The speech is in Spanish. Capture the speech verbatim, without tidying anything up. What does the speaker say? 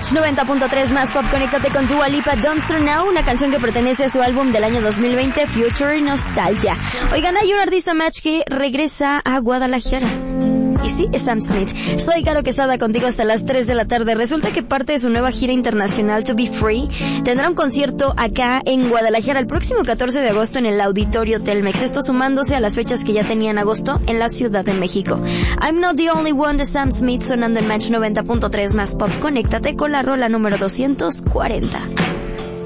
Match noventa punto tres más pop, conéctate con Dua Lipa, Don't Start Now, una canción que pertenece a su álbum del año dos mil veinte, Future Nostalgia. Oigan, hay un artista Match que regresa a Guadalajara. Y sí, es Sam Smith. Soy Caro Quesada contigo hasta las tres de la tarde. Resulta que parte de su nueva gira internacional To Be Free tendrá un concierto acá en Guadalajara el próximo catorce de agosto en el Auditorio Telmex. Esto sumándose a las fechas que ya tenía en agosto en la Ciudad de México. I'm Not the Only One de Sam Smith sonando en Match noventa punto tres más pop. Conéctate con la rola número doscientos cuarenta.